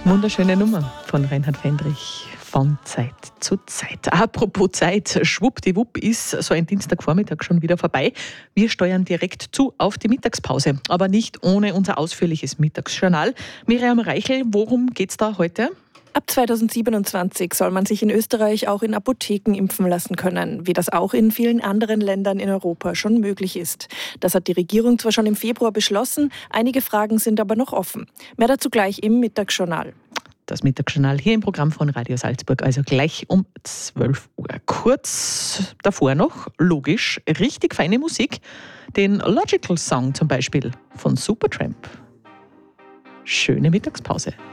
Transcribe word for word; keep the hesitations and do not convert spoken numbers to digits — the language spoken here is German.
Wunderschöne Nummer von Reinhard Fendrich. Von Zeit zu Zeit. Apropos Zeit, schwuppdiwupp ist so ein Dienstagvormittag schon wieder vorbei. Wir steuern direkt zu auf die Mittagspause, aber nicht ohne unser ausführliches Mittagsjournal. Miriam Reichel, worum geht's da heute? Ab zweitausendsiebenundzwanzig soll man sich in Österreich auch in Apotheken impfen lassen können, wie das auch in vielen anderen Ländern in Europa schon möglich ist. Das hat die Regierung zwar schon im Februar beschlossen, einige Fragen sind aber noch offen. Mehr dazu gleich im Mittagsjournal. Das Mittagsjournal hier im Programm von Radio Salzburg, also gleich um zwölf Uhr. Kurz davor noch, logisch, richtig feine Musik. Den Logical Song zum Beispiel von Supertramp. Schöne Mittagspause.